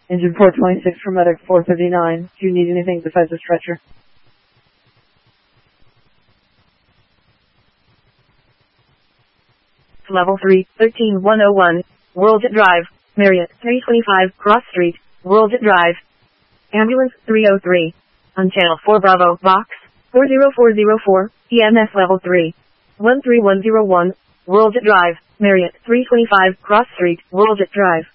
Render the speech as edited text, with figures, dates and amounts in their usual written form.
Engine 426 for medic 459. Do you need anything besides a stretcher? Level 3, 13101, Worldjet Drive, Marriott 325, Cross Street, Worldjet Drive. Ambulance 303. On Channel 4 Bravo, Box 40404, EMS Level 3. 13101, Worldjet Drive, Marriott 325, Cross Street, Worldjet Drive.